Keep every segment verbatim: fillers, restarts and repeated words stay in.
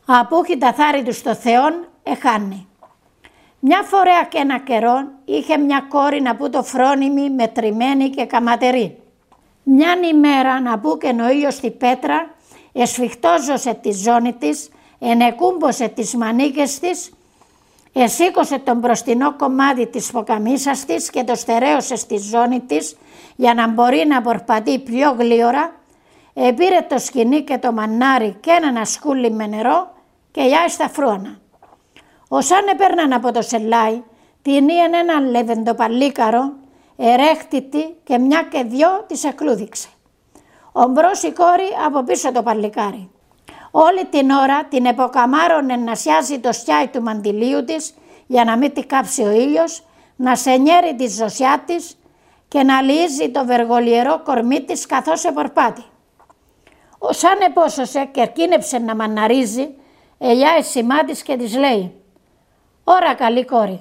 Απούχει τα θάρη του στο Θεόν εχάνει. Μια φορά και ένα καιρό είχε μια κόρη να που το φρόνιμη, μετρημένη και καματερή. Μιαν ημέρα να που και ο ήλιος στη πέτρα, εσφιχτόζωσε τη ζώνη της, ενεκούμπωσε τις μανίκες της, εσήκωσε τον μπροστινό κομμάτι της ποκαμίσας της και το στερέωσε στη ζώνη της για να μπορεί να πορπατεί πιο γλίωρα, επήρε το σκοινί και το μανάρι και ένα σκούλι με νερό και γιάει στα φρούανα. Όσαν έπαιρναν από το σελάι, την ήεν έναν λεβεντοπαλίκαρο, ερέχτητη και μια και δυο της εκλούδηξε. Ομπρός η κόρη από πίσω το παλικάρι. Όλη την ώρα την εποκαμάρωνε να σιάζει το σκιάι του μαντιλίου της για να μην τη κάψει ο ήλιος, να σενιέρει τη ζωσιά της και να λύζει το βεργολιερό κορμί της καθώς επορπάτη. Όσαν επόσωσε και ερκίνεψε να μαναρίζει, ελιά σημά της και της λέει «Ωρα καλή κόρη».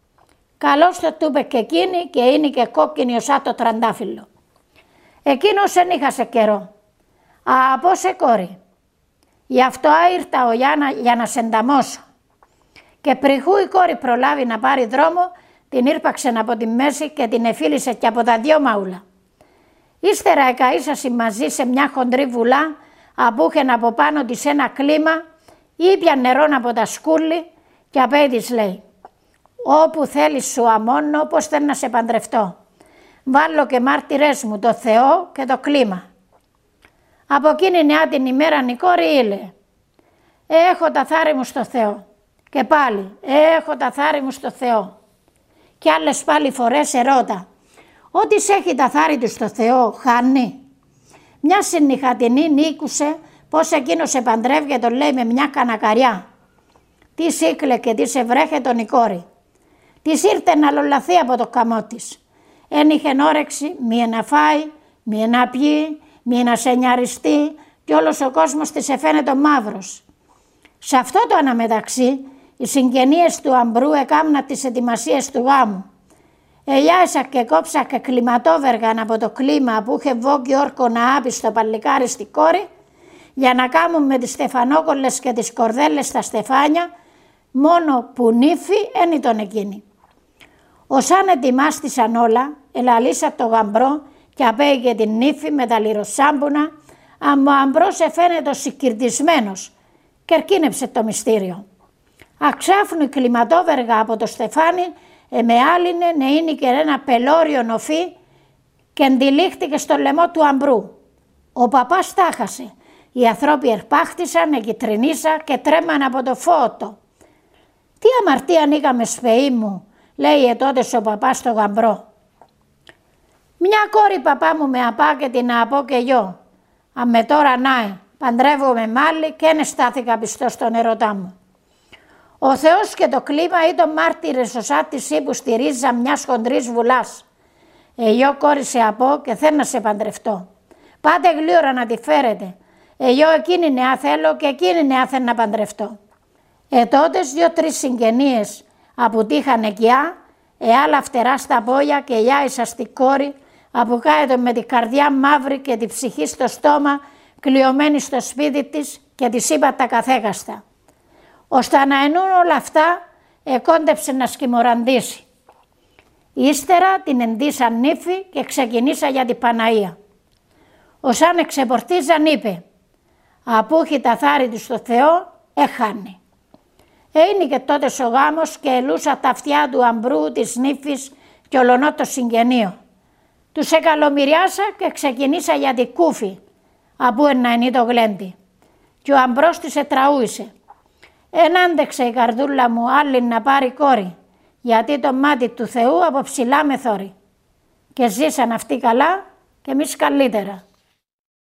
Καλώς το του είπε και εκείνη και είναι και κόκκινη ωσά το τραντάφυλλο. Εκείνος εν είχασε καιρό. «Από σε κόρη, γι' αυτό ήρθα ο Γιάννα για να σε ενταμώσω». Και πριχού η κόρη προλάβει να πάρει δρόμο, την ήρπαξε από τη μέση και την εφίλησε και από τα δυο μαούλα. Ύστερα εκαΐσασε μαζί σε μια χοντρή βουλά, απούχεν από πάνω της ένα κλίμα, ήπια νερόν από τα σκούλη και απέ της λέει «Όπου θέλεις σου αμώνω, πώς θέλω να σε παντρευτώ. Βάλω και μάρτυρες μου το Θεό και το κλίμα». Από εκείνη νεά την ημέρα η κόρη ήλε «Έχω τα θάρη μου στο Θεό». Και πάλι «Έχω τα θάρη μου στο Θεό». Και άλλες πάλι φορές ερώτα «Ό,τι έχει τα θάρη του στο Θεό χάνει». Μια συνυχατινή νίκουσε πως εκείνος σε παντρεύγε, τον λέει με μια κανακαριά. Τι σύκλε και τι σε βρέχε τον η κόρη. Της ήρθε να λολαθεί από το καμό της. Εν είχεν όρεξη μη να φάει, μη να πιει, μη να σενιαριστεί και όλος ο κόσμος της εφαίνεται μαύρος. Σε αυτό το αναμεταξύ οι συγγενείες του αμπρού έκαμνα τις ετοιμασίες του γάμου. Ελιάσα και κόψα και κλιματόβεργαν από το κλίμα που είχε βόγγι όρκο να άπει στο παλικάρι στη κόρη για να κάμουν με τις στεφανόκολλες και τις κορδέλες στα στεφάνια, μόνο που νύφη εν ήταν εκείνη. Όσαν ετοιμάστησαν όλα, ελαλήσα το γαμπρό και απέγε την νύφη με τα λιροσάμπουνα, αν ο αμπρός εφαίνεται σικυρτισμένος και ερκίνεψε το μυστήριο. Αξάφνου η κλιματόβεργα από το στεφάνι εμεάλινε να είναι και ένα πελώριο νοφί και εντυλίχτηκε στο λαιμό του αμπρού. Ο παπάς τάχασε. Οι ανθρώποι ερπάχτησαν, εγκυτρινίσα και τρέμαν από το φώτο. «Τι αμαρτία ανοίγαμε σπεή μου», λέει τότε ο παπάς στο γαμπρό. «Μια κόρη παπά μου με απά και την απώ και γιο. Αν με τώρα νάε, παντρεύομαι μάλλη και εν στάθηκα πιστός στον ερωτά μου. Ο Θεός και το κλίμα ήταν μάρτυρες ωσά της ύπου στη ρίζα μιας χοντρής βουλάς. Εγώ κόρη σε απώ και θέλω να σε παντρευτώ. Πάτε γλύωρα να τη φέρετε. Εγώ εκείνη νεά θέλω και εκείνη νεά θέλω να παντρευτώ». Ε τότες δυο-τρεις συγγενείες απουτήχαν εκειά, ε άλλα φτερά στα πόδια και γιάησα στη κόρη, αποκάετο με την καρδιά μαύρη και τη ψυχή στο στόμα, κλειωμένη στο σπίτι της και της είπα τα καθέγαστα. Ώστε να ενούν όλα αυτά, εκόντεψε να σκημοραντήσει. Ύστερα την εντύσαν νύφη και ξεκινήσα για την Παναία. Όσαν εξεπορτίζαν είπε «Απούχει τα θάρη του στο Θεό, έχανε». Είναι και τότε ο γάμος και ελούσα τα αυτιά του αμπρού, της νύφης και ολονό το συγγενείο. Τους εκαλομυριάσα και ξεκινήσα για την κούφη, απού ένα είναι το γλέντι. Και ο αμπρός της ετραούισε. Εν άντεξε η καρδούλα μου άλλη να πάρει κόρη, γιατί το μάτι του Θεού από ψηλά με θόρει. Και ζήσαν αυτοί καλά και εμείς καλύτερα.